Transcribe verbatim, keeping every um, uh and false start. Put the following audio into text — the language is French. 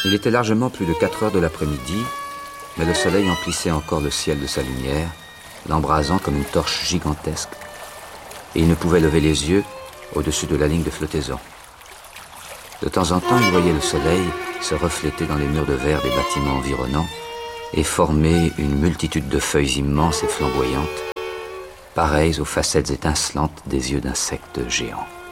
Il était largement plus de quatre heures de l'après-midi, mais le soleil emplissait encore le ciel de sa lumière, l'embrasant comme une torche gigantesque, et il ne pouvait lever les yeux au-dessus de la ligne de flottaison. De temps en temps, il voyait le soleil se refléter dans les murs de verre des bâtiments environnants et former une multitude de feuilles immenses et flamboyantes, pareilles aux facettes étincelantes des yeux d'insectes géants.